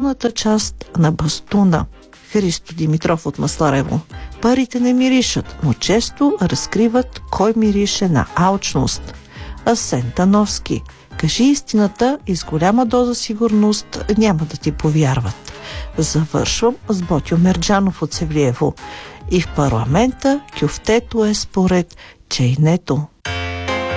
долната част на бастуна. Христо Димитров от Масларево. Парите не миришат, но често разкриват кой мирише на алчност. Асен Тановски. Кажи истината и с голяма доза сигурност няма да ти повярват. Завършвам с Ботьо Мерджанов от Севлиево. И в парламента кюфтето е според чейнето.